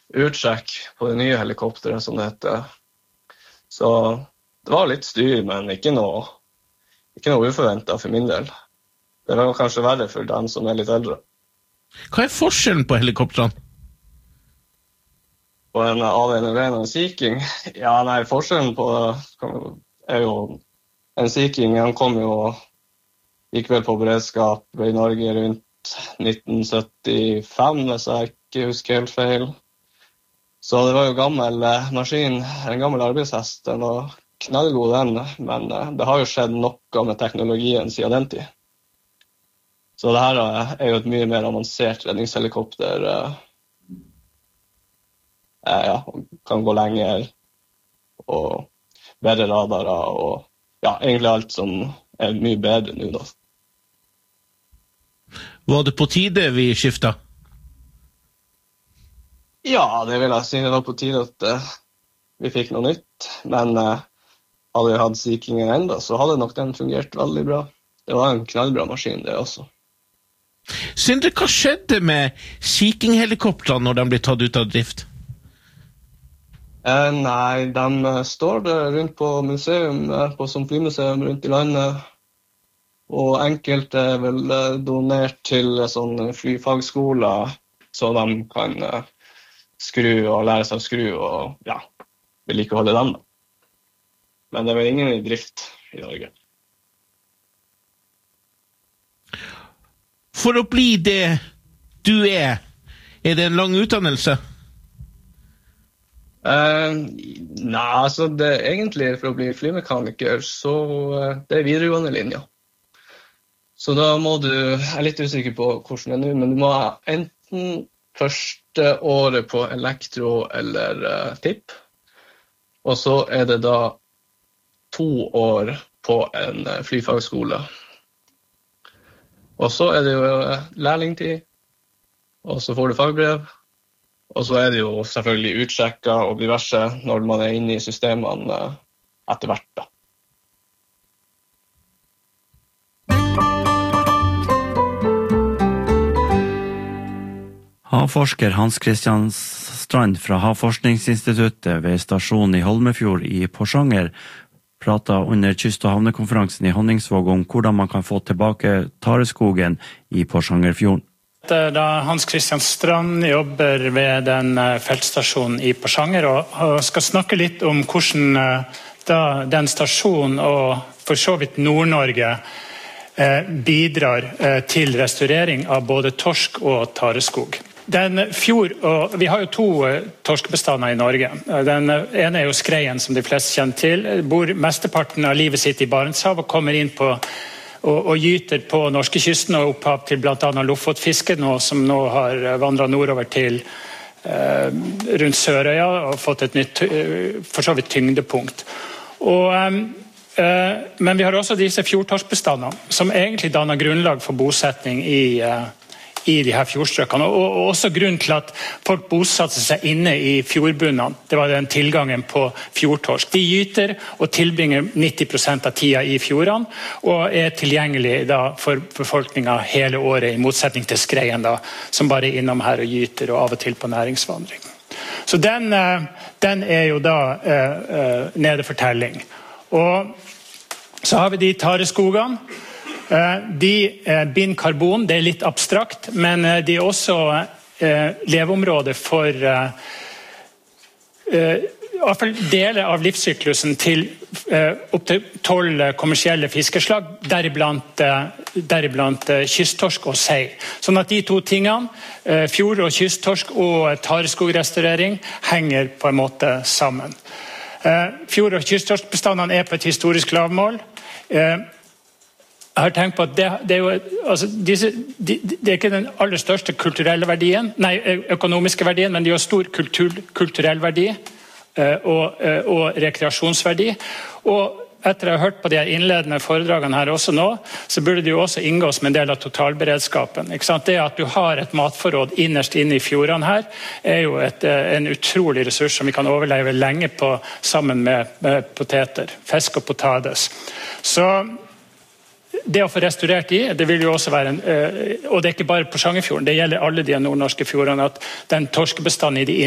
utsjekk på det nye helikopteret, som det heter. Så det var litt styr, men ikke noe uforventet for min del. Det var kanskje verre for dem som litt eldre. Hva forskjellen på helikoptrene? På en AW101 og en Sea King? Ja, nei, forskjellen på jo en Sea King, han gikk vel på beredskap i Norge rundt 1975, hvis jeg ikke husker helt feil. Så det var jo gammel maskin, en gammel arbeidshest, den var knallgod den, men det har jo skjedd noe med teknologien siden den tid. Så det her jo et mye mer avansert redningshelikopter, kan gå lenger, og bedre radarer, og egentlig alt som mye bedre nå da. Var det på tide vi skiftet? Ja, det vil jeg si. Det var på tide at vi fikk noe nytt, men hadde vi hatt Sea Kingen enda, så hadde nok den fungert veldig bra. Det var en knallbra maskin, det også. Sindre, hva skjedde med Sea King-helikoptrene når de ble tatt ut av drift? Nei, de står rundt på museum, som flymuseum rundt i landet, og enkelte vel donert til sånne flyfagskoler, så de kan skru og lære seg å skru og vedlikeholde dem. Men det vel ingen i drift i Norge. For å bli det du det en lang utdannelse? Nei, altså egentlig for å bli flymekaniker, så det videregående linja. Så da må du, jeg litt usikker på hvordan det nå, men du må ha enten første året på elektro eller tipp, og så det da 2 år på en flyfagskole. Og så det jo lærlingtid, og så får du fagbrev, og så det jo selvfølgelig utsjekker og diverse når man inne i systemene etter hvert da. Havforsker Hans Christian Strand fra Havforskningsinstituttet ved stasjonen i Holmefjord i Porsanger pratet under kyst- og havnekonferansen i Honningsvåg om hvordan man kan få tilbake tareskogen i Porsangerfjorden. Da Hans Christian Strand jobber ved den feltstasjonen i Porsanger og skal snakke litt om hvordan da den stasjonen og for så vidt Nord-Norge bidrar til restaurering av både torsk og tareskog. Den fjord, og vi har jo 2 torskebestander i Norge. Den ene jo skreien, som de fleste kjenner til. Bor mesteparten av livet sitt i Barentshav og kommer inn på og gyter på norskekysten og opphav til blant annet Lofotfisket, som nå har vandret nordover til rundt Sørøya og fått et nytt, for så vidt tyngdepunkt. Men vi har også disse fjordtorskbestandene, som egentlig danner grunnlag for bosetning i de her fjordstrøkene, og også grunn til at folk bosatte seg inne i fjordbunnene. Det var den tilgangen på fjordtorsk. De gyter og tilbringer 90% av tida i fjordene, og tilgjengelig da for befolkningen hele året, i motsetning til skreien da, som bare innom her og gyter, og av og til på næringsvandring. Så den jo da nede for telling. Og så har vi de tareskogene. De binder karbon, det litt abstrakt, men de også leveområder for i hvert fall deler av livssyklusen til opp til 12 kommersielle fiskeslag, deriblant kysttorsk og sei. Sånn at de 2 tingene, fjord- og kysttorsk og tareskogrestaurering, henger på en måte sammen. Fjord- og kysttorskbestandene på et historisk lavmål. Jeg har tenkt på at det ikke den aller største kulturelle verdien, økonomiske verdien, men de har stor kulturell verdi og rekreasjonsverdi. Og etter å ha hørt på de innledende foredragene her også nå, så burde det jo også inngå som en del av totalberedskapen. Ikke sant? Det at du har et matforråd innerst inne i fjordene her, jo en utrolig ressurs som vi kan overleve lenge på sammen med poteter, fisk og potates. Så det å få restaurert det vil jo også være og det ikke bare på Porsangerfjorden, det gjelder alle de nordnorske fjordene, at den torskebestanden i de